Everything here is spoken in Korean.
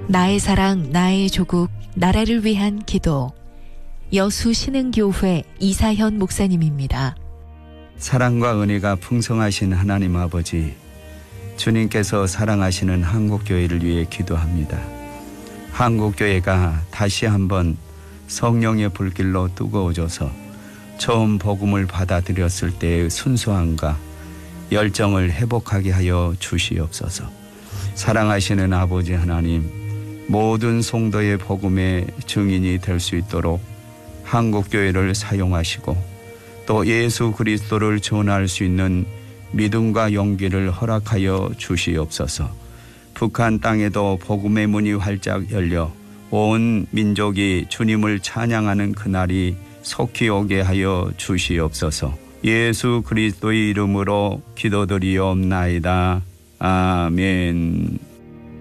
나의 사랑, 나의 조국, 나라를 위한 기도. 여수신흥교회 이사현 목사님입니다. 사랑과 은혜가 풍성하신 하나님 아버지, 주님께서 사랑하시는 한국교회를 위해 기도합니다. 한국교회가 다시 한번 성령의 불길로 뜨거워져서 처음 복음을 받아들였을 때의 순수함과 열정을 회복하게 하여 주시옵소서. 사랑하시는 아버지 하나님, 모든 성도의 복음의 증인이 될 수 있도록 한국교회를 사용하시고 또 예수 그리스도를 전할 수 있는 믿음과 용기를 허락하여 주시옵소서. 북한 땅에도 복음의 문이 활짝 열려 온 민족이 주님을 찬양하는 그날이 속히 오게 하여 주시옵소서. 예수 그리스도의 이름으로 기도드리옵나이다. 아멘.